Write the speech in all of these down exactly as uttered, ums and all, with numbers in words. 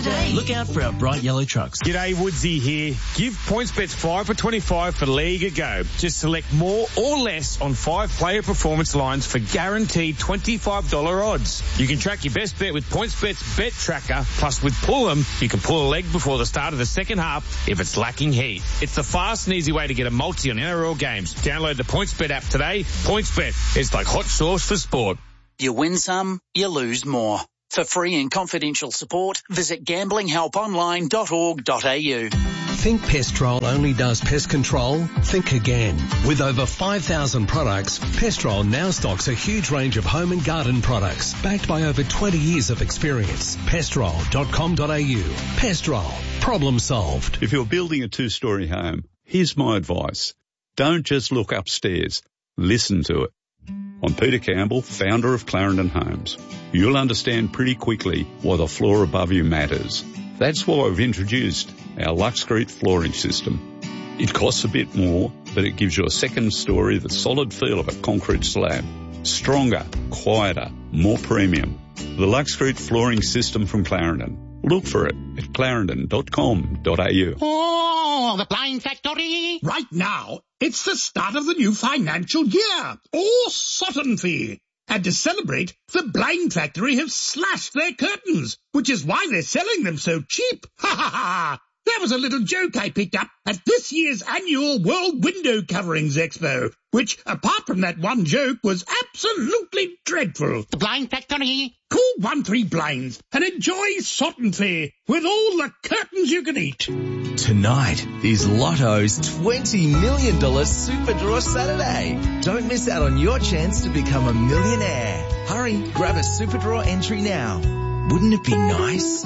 today. Look out for our bright yellow trucks. G'day, Woodsy here. Give PointsBets five for twenty-five for League a go. Just select more or less on five player performance lines for guaranteed twenty-five dollars odds. You can track your best bet with PointsBet's Bet Tracker. Plus, with Pull'em, you can pull a leg before the start of the second half if it's lacking heat. It's the fast and easy way to get a multi on N R L games. Download the PointsBet app today. PointsBet, it's like hot sauce for sport. You win some, you lose more. For free and confidential support, visit gambling help online dot org dot a u. Think Pestrol only does pest control? Think again. With over five thousand products, Pestrol now stocks a huge range of home and garden products, backed by over twenty years of experience. pestrol dot com dot a u. Pestrol. Problem solved. If you're building a two-storey home, here's my advice. Don't just look upstairs. Listen to it. I'm Peter Campbell, founder of Clarendon Homes. You'll understand pretty quickly why the floor above you matters. That's why we've introduced our Luxcrete flooring system. It costs a bit more, but it gives you a second story, the solid feel of a concrete slab. Stronger, quieter, more premium. The Luxcrete flooring system from Clarendon. Look for it at clarendon dot com dot a u. Oh, the Blind Factory! Right now, it's the start of the new financial year. Oh, Sutton Fee! And to celebrate, the Blind Factory have slashed their curtains, which is why they're selling them so cheap. Ha ha ha! That was a little joke I picked up at this year's annual World Window Coverings Expo, which, apart from that one joke, was absolutely dreadful. The Blind Factory. Call one three blinds and enjoy Sutton Fee with all the curtains you can eat. Tonight is Lotto's twenty million dollars Super Draw Saturday. Don't miss out on your chance to become a millionaire. Hurry, grab a Super Draw entry now. Wouldn't it be nice?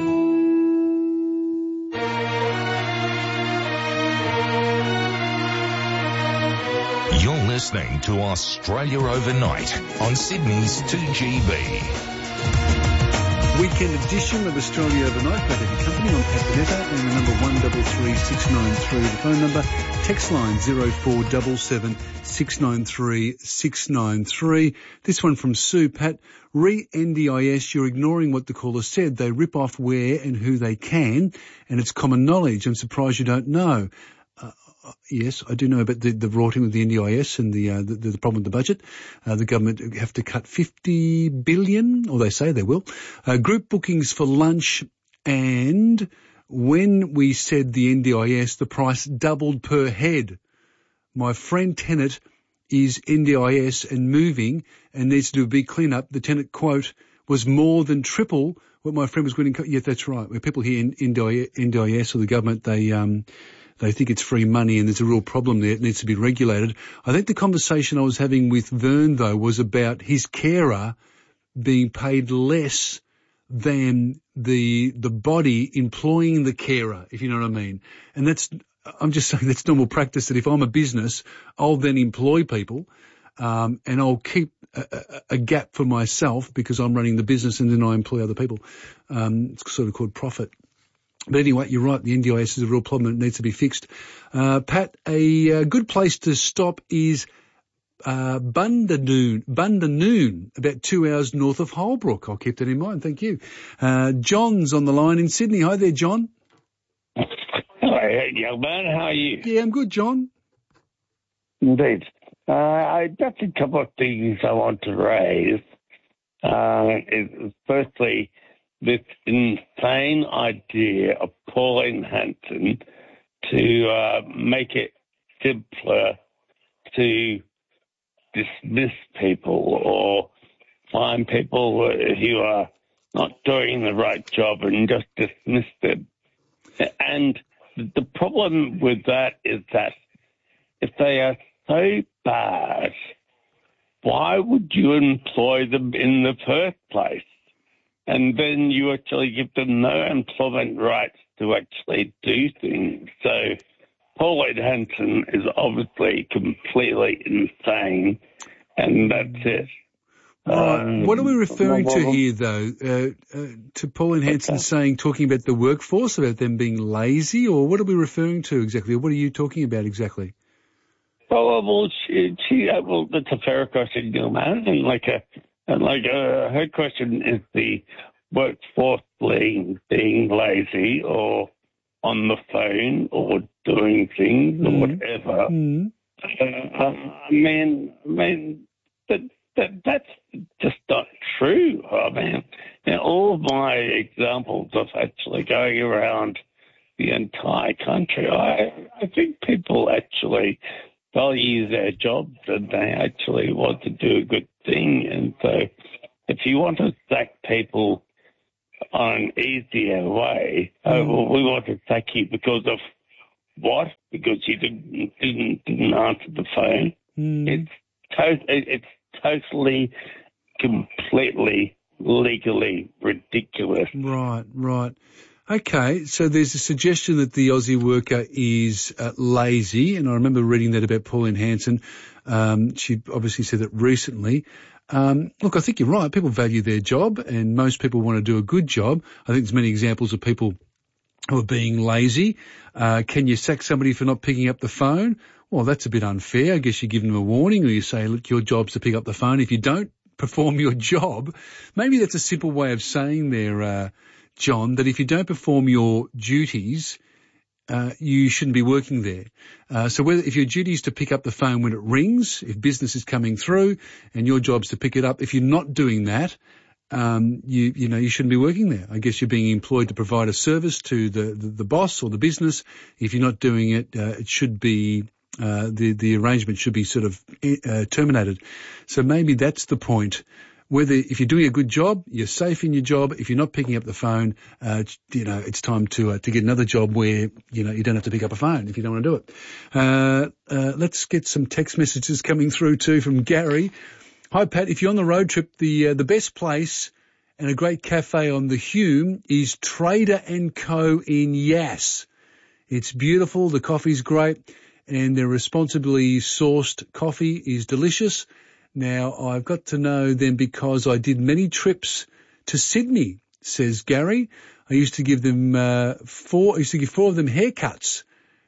You're listening to Australia Overnight on Sydney's two G B. Weekend edition of Australia Overnight. Glad to have your company. I'm Pat Bonetta, and the number one double three six nine three. The phone number, text line zero four seven seven six nine three six nine three. This one from Sue. Pat, re N D I S, you're ignoring what the caller said. They rip off where and who they can, and it's common knowledge. I'm surprised you don't know. Uh, Yes, I do know about the, the rorting with the N D I S and the, uh, the, the problem with the budget. Uh, the government have to cut fifty billion, or they say they will. Uh, group bookings for lunch, and when we said the N D I S, the price doubled per head. My friend tenant is N D I S and moving and needs to do a big clean-up. The tenant quote was more than triple what my friend was going to. Yeah, that's right. Where people hear N D I S or the government, they um. They think it's free money and there's a real problem there. It needs to be regulated. I think the conversation I was having with Vern, though, was about his carer being paid less than the the body employing the carer, if you know what I mean. And that's, I'm just saying that's normal practice, that if I'm a business, I'll then employ people um, and I'll keep a, a, a gap for myself because I'm running the business and then I employ other people. Um, it's sort of called profit. But anyway, you're right, the N D I S is a real problem and it needs to be fixed. Uh, Pat, a, a good place to stop is uh, Bundanoon, Bundanoon, about two hours north of Holbrook. I'll keep that in mind, thank you. Uh, John's on the line in Sydney. Hi there, John. Hello, young man, how are you? Yeah, I'm good, John. Indeed. Uh, I just a couple of things I want to raise. Uh, is firstly, this insane idea of Pauline Hanson to uh, make it simpler to dismiss people or find people who are not doing the right job and just dismiss them. And the problem with that is that if they are so bad, why would you employ them in the first place? And then you actually give them no employment rights to actually do things. So Pauline Hanson is obviously completely insane, and that's it. Right. Um, what are we referring to here, though? Uh, uh, to Pauline Hanson okay. saying, talking about the workforce, about them being lazy, or what are we referring to exactly? What are you talking about exactly? Well, well, she, she uh, well, that's a fair question, young man, and like a. And like uh, her question is the workforce being, being lazy or on the phone or doing things mm. or whatever. Mm. Uh, I mean, I mean that, that that's just not true. I mean, you know, all of my examples of actually going around the entire country, I, I think people actually value their jobs and they actually want to do a good thing. And so if you want to sack people on an easier way, mm. oh, well, we want to sack you because of what? Because you didn't didn't, didn't answer the phone. Mm. It's to- it's totally, completely, legally ridiculous. Right, right. Okay, so there's a suggestion that the Aussie worker is uh, lazy, and I remember reading that about Pauline Hanson. Um, she obviously said that recently. Um, look, I think you're right. People value their job, and most people want to do a good job. I think there's many examples of people who are being lazy. Uh, can you sack somebody for not picking up the phone? Well, that's a bit unfair. I guess you give them a warning, or you say, look, your job's to pick up the phone. If you don't perform your job, maybe that's a simple way of saying there, uh, John, that if you don't perform your duties, uh, you shouldn't be working there. Uh, so whether, if your duty is to pick up the phone when it rings, if business is coming through and your job's to pick it up, if you're not doing that, um, you, you know, you shouldn't be working there. I guess you're being employed to provide a service to the, the, the boss or the business. If you're not doing it, uh, it should be, uh, the, the arrangement should be sort of, uh, terminated. So maybe that's the point. Whether, if you're doing a good job, you're safe in your job. If you're not picking up the phone, uh, you know, it's time to, uh, to get another job where, you know, you don't have to pick up a phone if you don't want to do it. Uh, uh, let's get some text messages coming through too from Gary. Hi, Pat. If you're on the road trip, the, uh, the best place and a great cafe on the Hume is Trader and Co. in Yass. It's beautiful. The coffee's great and their responsibly sourced coffee is delicious. Now, I've got to know them because I did many trips to Sydney, says Gary. I used to give them uh, four, I used to give four of them haircuts,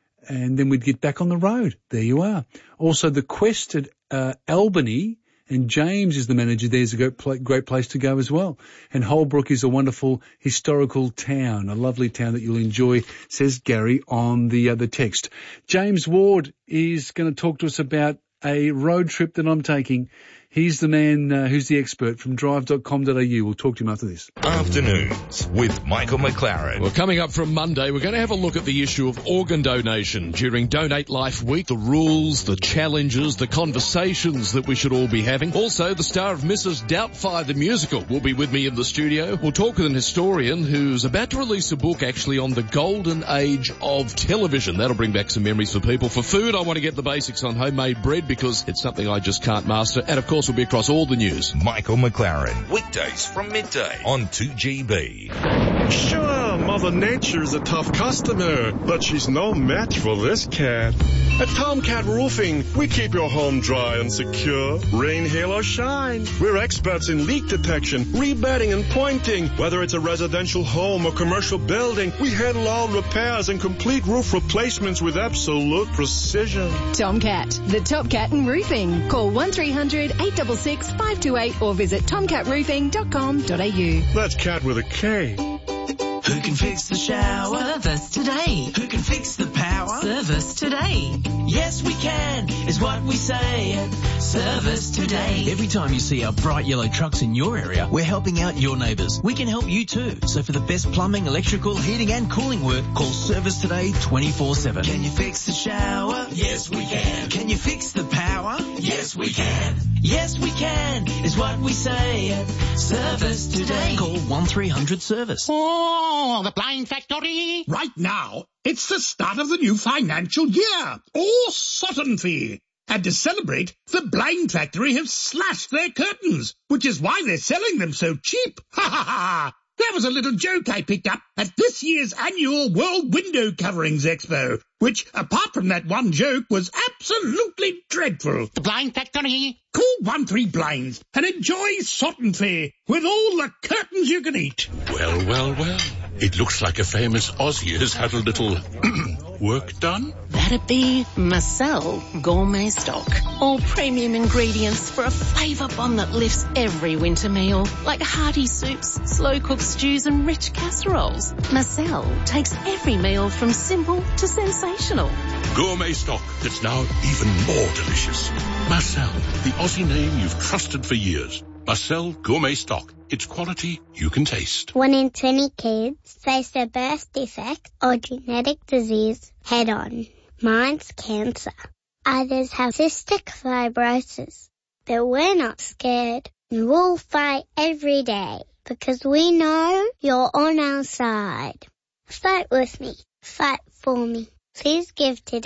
and then we'd get back on the road. There you are. Also, the Quest at uh, Albany, and James is the manager. There's a great, great place to go as well. And Holbrook is a wonderful historical town, a lovely town that you'll enjoy, says Gary on the, uh, the text. James Ward is going to talk to us about a road trip that I'm taking. He's the man uh, who's the expert from drive dot com dot a u. We'll talk to him after this. Afternoons with Michael McLaren. Well, coming up from Monday, we're going to have a look at the issue of organ donation during Donate Life Week, the rules, the challenges, the conversations that we should all be having. Also, the star of Missus Doubtfire the musical will be with me in the studio. We'll talk with an historian who's about to release a book actually on the golden age of television. That'll bring back some memories for people. For food, I want to get the basics on homemade bread because it's something I just can't master. And of course, will be across all the news. Michael McLaren, weekdays from midday on two G B. Sure, Mother Nature's a tough customer, but she's no match for this cat. At Tomcat Roofing, we keep your home dry and secure, rain, hail, or shine. We're experts in leak detection, rebedding, and pointing. Whether it's a residential home or commercial building, we handle all repairs and complete roof replacements with absolute precision. Tomcat, the top cat in roofing. Call one three hundred eight six six five two eight or visit tomcat roofing dot com dot a u. That's cat with a K. Who can fix the shower? Service today. Who can fix the power? Service today. Yes, we can, is what we say at Service Today. Every time you see our bright yellow trucks in your area, we're helping out your neighbours. We can help you too. So for the best plumbing, electrical, heating and cooling work, call Service Today twenty-four seven. Can you fix the shower? Yes, we can. Can you fix the power? Yes, we can. Yes, we can, is what we say at Service Today. Call one three hundred service. Oh, the Blind Factory. Right now, it's the start of the new financial year. All Sutton Fee. And to celebrate, the Blind Factory have slashed their curtains, which is why they're selling them so cheap. Ha ha ha! There was a little joke I picked up at this year's annual World Window Coverings Expo, which, apart from that one joke, was absolutely dreadful. The Blind Factory. Call one three blinds and enjoy Sutton Fair with all the curtains you can eat. Well, well, well. It looks like a famous Aussie has had a little work done? That'd be Marcel Gourmet Stock. All premium ingredients for a flavour bomb that lifts every winter meal, like hearty soups, slow-cooked stews and rich casseroles. Marcel takes every meal from simple to sensational. Gourmet stock that's now even more delicious. Marcel, the Aussie name you've trusted for years. Marcel Gourmet Stock. It's quality you can taste. One in twenty kids face a birth defect or genetic disease head on. Mine's cancer. Others have cystic fibrosis. But we're not scared. And we'll fight every day because we know you're on our side. Fight with me. Fight for me. Please give today.